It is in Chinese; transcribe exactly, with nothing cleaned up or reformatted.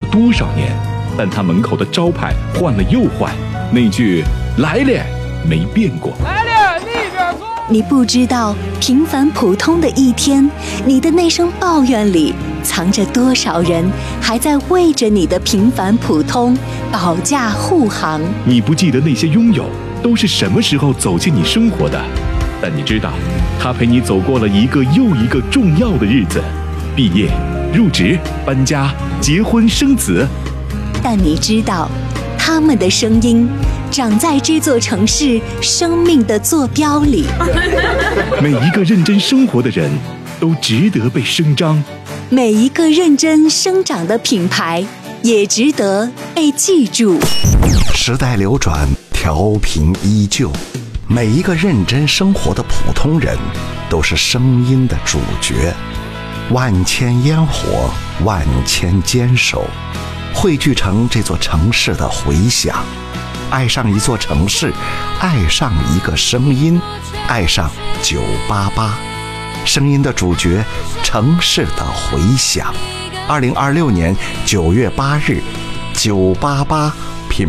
多少年，但他门口的招牌换了又换，那句来了没变过。 来了，那边坐。 你不知道平凡普通的一天，你的那声抱怨里藏着多少人还在为着你的平凡普通保驾护航。 你不记得那些拥有都是什么时候走进你生活的，但你知道他陪你走过了一个又一个重要的日子，毕业、入职、搬家、结婚、生子。 但你知道他们的声音长在这座城市生命的坐标里。 每一个认真生活的人都值得被声张， 每一个认真生长的品牌也值得被记住。 时代流转，调频依旧，每一个认真生活的普通人都是声音的主角。万千烟火，万千坚守，汇聚成这座城市的回响。爱上一座城市，爱上一个声音，爱上九八八，声音的主角，城市的回响。二零二六年九月八日，九八八品